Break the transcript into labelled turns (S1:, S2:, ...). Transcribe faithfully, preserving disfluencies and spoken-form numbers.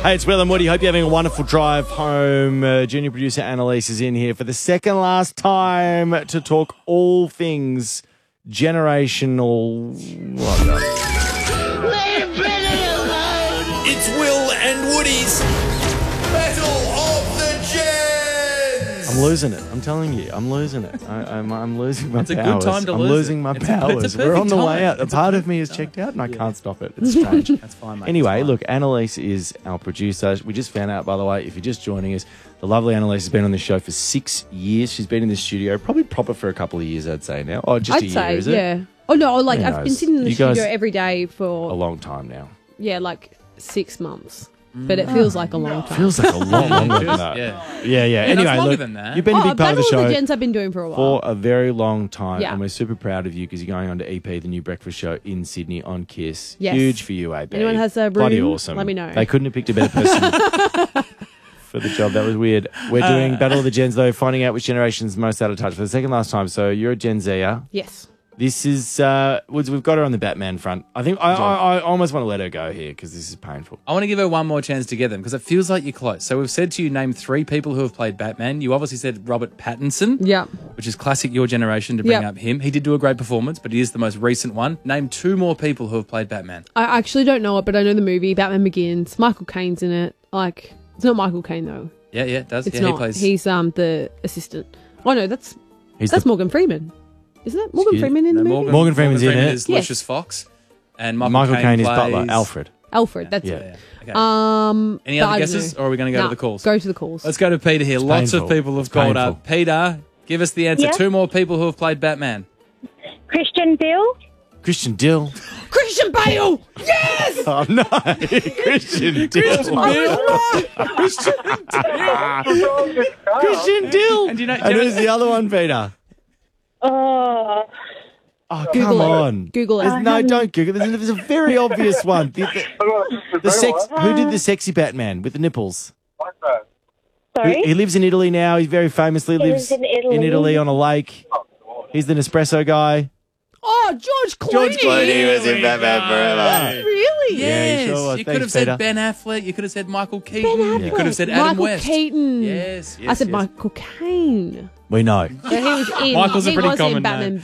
S1: Hey, it's Will and Woody. Hope you're having a wonderful drive home. Uh, junior producer Annalise is in here for the second last time to talk all things generational. What
S2: Leave Benny alone!
S3: It's Will and Woody's Battle of the Gens!
S1: I'm losing it. I'm telling you, I'm losing it. I, I'm, I'm losing my
S4: It's a good
S1: powers.
S4: time to
S1: I'm
S4: lose
S1: losing
S4: it.
S1: my
S4: It's a- it's a
S1: powers. We're
S4: perfect
S1: on the way
S4: time.
S1: out. A
S4: It's a
S1: part of
S4: perfect
S1: me is
S4: time.
S1: checked out, and I
S4: Yeah.
S1: can't stop it. It's strange.
S4: That's fine, mate.
S1: Anyway,
S4: That's fine.
S1: look, Annalise is our producer. We just found out, by the way, if you're just joining us, the lovely Annalise has been on this show for six years. She's been in the studio, probably proper for a couple of years, I'd say now. Oh, just
S5: I'd
S1: a year,
S5: say,
S1: is it?
S5: yeah. Oh, no, like,
S1: Who
S5: I've been
S1: knows?
S5: sitting in the
S1: You guys-
S5: studio every day
S1: A
S5: for,
S1: long time now.
S5: yeah, like six months. But it feels like a long time.
S1: Feels like a lot longer than that.
S4: Yeah.
S1: Yeah, yeah.
S4: no, it's
S1: Anyway,
S4: longer
S1: look,
S4: than that.
S1: you've been a
S5: Oh,
S1: big part of the
S5: Battle
S1: show
S5: of the Gens I've been doing for a
S1: for
S5: while.
S1: a very long time,
S5: Yeah.
S1: and we're super proud of you because you're going on to E P, the new breakfast show in Sydney on Kiss.
S5: Yes.
S1: Huge for you, A B.
S5: Anyone has a
S1: Bloody
S5: room,
S1: awesome.
S5: let me know.
S1: They couldn't have picked a better person for the job. That was weird. We're
S5: Uh,
S1: doing Battle of the Gens, though, finding out which generation's most out of touch for the second last time. So you're a Gen Zer.
S5: Yes.
S1: This is, uh, Woods, we've got her on the Batman front. I think I, I, I almost want to let her go here because this is painful.
S4: I want to give her one more chance to get them because it feels like you're close. So we've said to you, name three people who have played Batman. You obviously said Robert Pattinson,
S5: Yeah.
S4: which is classic your generation to bring
S5: Yep.
S4: up him. He did do a great performance, but he is the most recent one. Name two more people who have played Batman.
S5: I actually don't know it, but I know the movie, Batman Begins. Michael Caine's in it. Like, it's not Michael Caine, though.
S4: Yeah, yeah, it does.
S5: It's
S4: yeah,
S5: not.
S4: he plays.
S5: He's um the assistant. Oh, no, that's
S1: He's
S5: that's
S1: the,
S5: Morgan Freeman. Isn't it? Morgan
S1: Excuse-
S5: Freeman in
S4: No,
S5: the movie?
S4: Morgan,
S1: Morgan Freeman's in
S4: Freeman
S1: it.
S4: is
S5: Yes.
S4: Lucius Fox, and Michael,
S1: Michael
S4: Caine,
S1: Caine is
S4: plays...
S1: Butler, Alfred.
S5: Alfred, that's
S1: Yeah.
S5: it.
S4: Yeah, okay.
S5: Um,
S4: Any
S5: but
S4: other
S5: I don't
S4: guesses,
S5: know.
S4: or are we going to go
S5: No,
S4: to the calls?
S5: Go to the calls.
S4: Let's go to Peter here.
S1: It's
S4: Lots
S1: painful.
S4: of people have
S1: It's
S4: called
S1: painful.
S4: up. Peter, give us the answer.
S6: Yeah.
S4: Two more people who have played Batman.
S6: Christian Bale.
S1: Christian Dill.
S5: Christian Bale!
S1: Oh, no. Christian Dill. Christian Dill.
S4: And do you know- do
S1: And
S4: you know-
S1: who's the other one, Peter?
S6: Oh,
S1: Oh,
S5: Google
S1: come
S5: it.
S1: on.
S5: Google it.
S1: There's, no, don't Google it. There's, there's a very obvious one. The, the, the sex, who did the sexy Batman with the nipples?
S6: sorry.
S1: He, he lives in Italy now. He very famously lives
S6: lives in Italy.
S1: in Italy on a lake. He's the Nespresso guy.
S5: Oh, George Clooney!
S1: George Clooney was in Batman Forever.
S5: Really?
S1: Yeah,
S4: Yes.
S1: you sure was.
S4: You could
S1: Thanks,
S4: have said
S1: Peter.
S4: Ben Affleck. You could have said Michael
S5: Ben
S4: Keaton.
S5: Affleck.
S4: You could have said Adam
S5: Michael
S4: West.
S5: Keaton.
S4: Yes, yes.
S5: I said
S4: yes.
S5: Michael Caine.
S1: We know.
S5: So he was in.
S4: Michael's a
S5: he
S4: pretty
S5: was
S4: common
S5: in Batman
S4: name.